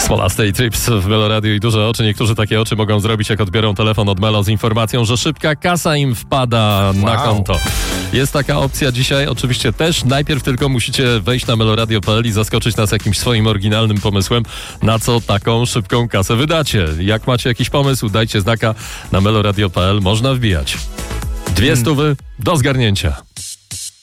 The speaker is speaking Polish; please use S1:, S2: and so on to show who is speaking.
S1: Smolasta i Trips w Melo Radio i duże oczy. Niektórzy takie oczy mogą zrobić, jak odbiorą telefon od Melo z informacją, że szybka kasa im wpada na konto. Jest taka opcja dzisiaj, oczywiście też. Najpierw tylko musicie wejść na meloradio.pl i zaskoczyć nas jakimś swoim oryginalnym pomysłem, na co taką szybką kasę wydacie. Jak macie jakiś pomysł, dajcie znaka na meloradio.pl. Można wbijać. 200 do zgarnięcia.